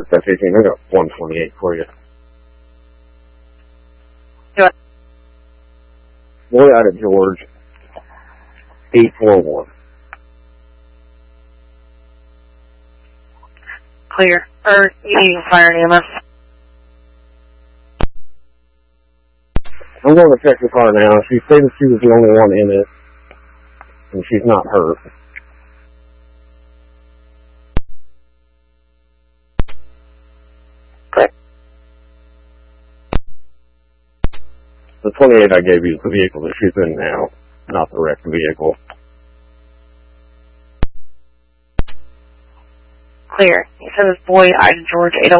That's 18. I got 128 for you. What? Boy out of George, 841. Clear. Or you need fire and EMS. I'm going to check the car now. She said that she was the only one in it, and she's not hurt. Clear. The 28 I gave you is the vehicle that she's in now, not the wrecked vehicle. Clear. He says boy out of George, 801.